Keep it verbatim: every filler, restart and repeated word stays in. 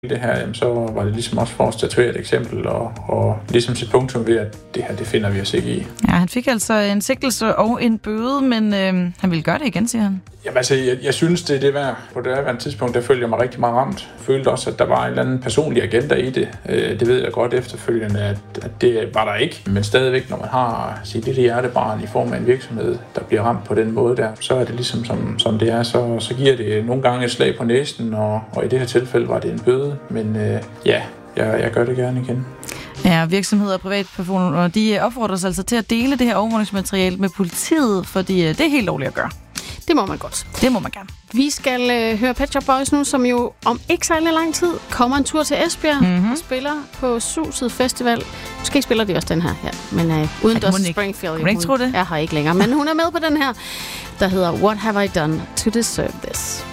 det her, jamen, så var det ligesom også for at statuere et eksempel og, og ligesom sit punktum ved, at det her, det finder vi os ikke i. Ja, han fik altså en sigtelse og en bøde, men øh, han ville gøre det igen, siger han. Jamen altså, jeg, jeg synes, det er det værd. På det her tidspunkt, der følte jeg mig rigtig meget ramt. Jeg følte også, at der var en eller anden personlig agenda i det. Øh, det ved jeg godt efterfølgende, at, at det var der ikke. Men stadigvæk, når man har sit lille hjertebarn i form af en virksomhed, der bliver ramt på den måde der, så er det ligesom som, som det er. Så, så giver det nogle gange et slag på næsen, og, og i det her tilfælde var det en bøde. Men øh, ja, jeg, jeg gør det gerne igen. Ja, virksomheder og privatpersoner, de opfordres altså til at dele det her overvågningsmateriale med politiet, fordi det er helt lovligt at gøre. Det må man godt. Det må man gerne. Vi skal øh, høre Pet Shop Boys nu, som jo om ikke særlig lang tid kommer en tur til Esbjerg mm-hmm. og spiller på Suset Festival. Måske spiller de også den her, ja. Men øh, uden Dusty Springfield. Kan du ikke tro det? Jeg har ikke længere, men hun er med på den her, der hedder What Have I Done to Deserve This?